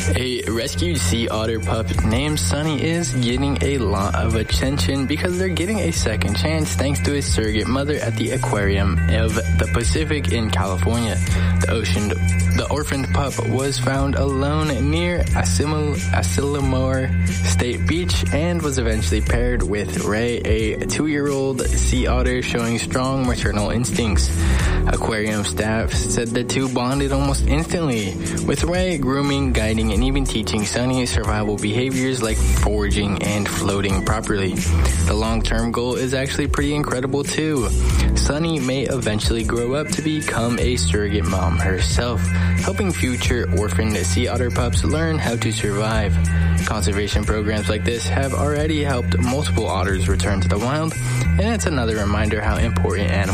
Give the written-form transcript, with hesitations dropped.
A rescued sea otter pup named Sunny is getting a lot of attention because they're getting a second chance thanks to his surrogate mother at the Aquarium of the Pacific in California. The orphaned pup was found alone near Asilomar State Beach and was eventually paired with Ray, a 2-year-old sea otter showing strong maternal instincts. Aquarium staff said the two bonded almost instantly, with Ray grooming, guiding, and even teaching Sunny survival behaviors like foraging and floating properly. The long-term goal is actually pretty incredible too. Sunny may eventually grow up to become a surrogate mom herself, helping future orphaned sea otter pups learn how to survive. Conservation programs like this have already helped multiple otters return to the wild, and it's another reminder how important animals